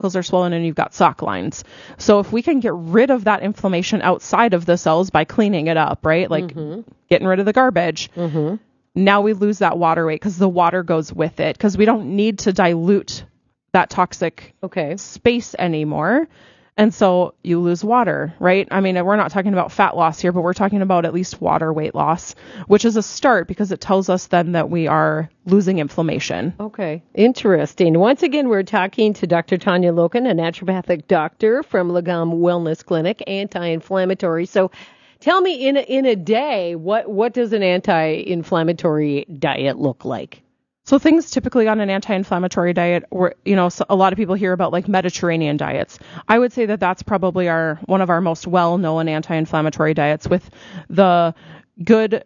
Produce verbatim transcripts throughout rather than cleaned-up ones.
follicles are swollen and you've got sock lines. So if we can get rid of that inflammation outside of the cells by cleaning it up, right? Like mm-hmm. getting rid of the garbage. Mm-hmm. Now we lose that water weight because the water goes with it, because we don't need to dilute that toxic okay. space anymore. And so you lose water, right? I mean, we're not talking about fat loss here, but we're talking about at least water weight loss, which is a start because it tells us then that we are losing inflammation. Okay. Interesting. Once again, we're talking to Doctor Tanya Loken, a naturopathic doctor from Lagom Wellness Clinic, anti-inflammatory. So tell me, in a, in a day, what, what does an anti-inflammatory diet look like? So things typically on an anti-inflammatory diet, or, you know, so a lot of people hear about like Mediterranean diets. I would say that that's probably our one of our most well-known anti-inflammatory diets, with the good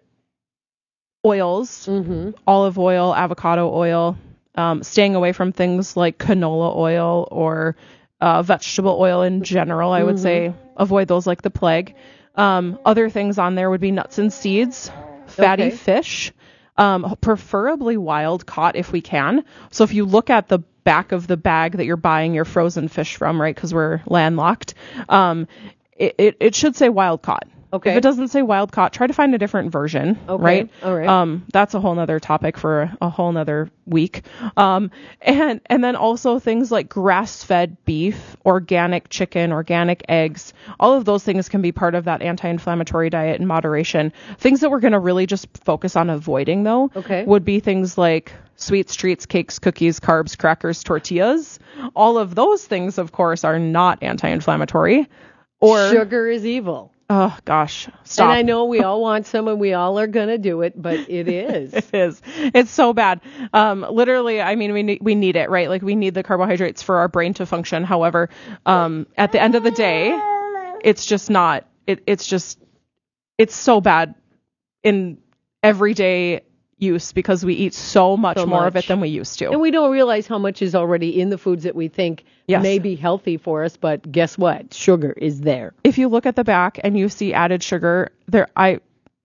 oils, mm-hmm. olive oil, avocado oil, um, staying away from things like canola oil or uh, vegetable oil in general. I would mm-hmm. say avoid those like the plague. Um, other things on there would be nuts and seeds, fatty okay. fish. Um, preferably wild caught if we can. So if you look at the back of the bag that you're buying your frozen fish from, right, because we're landlocked, um, it, it, it should say wild caught. Okay. If it doesn't say wild caught, try to find a different version, okay. right? All right. Um, that's a whole nother topic for a, a whole nother week. Um, and, and then also things like grass-fed beef, organic chicken, organic eggs, all of those things can be part of that anti-inflammatory diet in moderation. Things that we're going to really just focus on avoiding, though, okay. would be things like sweets, treats, cakes, cookies, carbs, crackers, tortillas. All of those things, of course, are not anti-inflammatory. Or sugar is evil. Oh, gosh. Stop. And I know we all want some and we all are going to do it, but it is. It is. It's so bad. Um, literally, I mean, we need, we need it, right? Like we need the carbohydrates for our brain to function. However, um, at the end of the day, it's just not, it, it's just, it's so bad in everyday use because we eat so much so more much. of it than we used to. And we don't realize how much is already in the foods that we think yes. may be healthy for us, but guess what? Sugar is there. If you look at the back and you see added sugar, there I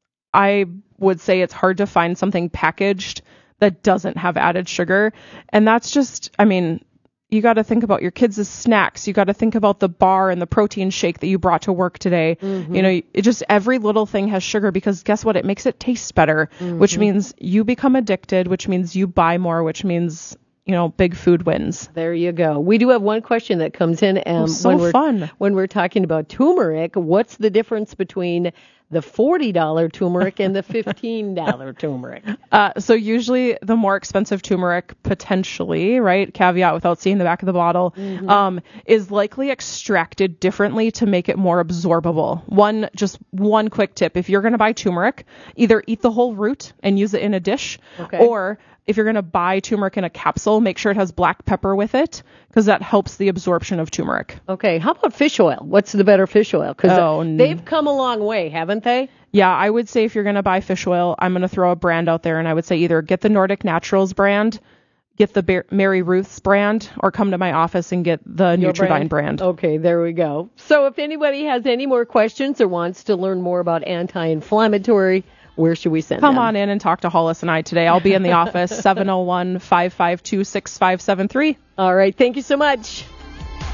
I would say it's hard to find something packaged that doesn't have added sugar. And that's just, I mean, you got to think about your kids' snacks. You got to think about the bar and the protein shake that you brought to work today. Mm-hmm. You know, it just every little thing has sugar because guess what? It makes it taste better, mm-hmm. which means you become addicted, which means you buy more, which means, you know, big food wins. There you go. We do have one question that comes in. Um, oh, so when we're, fun. When we're talking about turmeric, what's the difference between the forty dollars turmeric and the fifteen dollars turmeric? Uh, so usually the more expensive turmeric, potentially, right, caveat without seeing the back of the bottle, mm-hmm. um, is likely extracted differently to make it more absorbable. One, just one quick tip. If you're going to buy turmeric, either eat the whole root and use it in a dish, okay. or if you're going to buy turmeric in a capsule, make sure it has black pepper with it because that helps the absorption of turmeric. Okay. How about fish oil? What's the better fish oil? Because oh, they've come a long way, haven't they? Yeah, I would say if you're going to buy fish oil, I'm going to throw a brand out there, and I would say either get the Nordic Naturals brand, get the Bar- Mary Ruth's brand, or come to my office and get the Your Nutridine brand. brand. Okay, there we go. So if anybody has any more questions or wants to learn more about anti-inflammatory, where should we send Come them? on in and talk to Hollis and I today. I'll be in the office, seven oh one, five five two, six five seven three. All right. Thank you so much.